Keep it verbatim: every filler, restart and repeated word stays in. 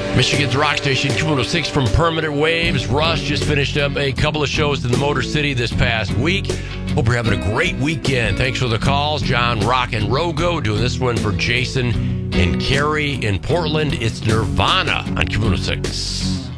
Michigan's rock station, Q one oh six from Permanent Waves. Rush just finished up a couple of shows in the Motor City this past week. Hope you're having a great weekend. Thanks for the calls. John, Rock, and Rogo doing this one for Jason and Carrie in Portland. It's Nirvana on Q one oh six.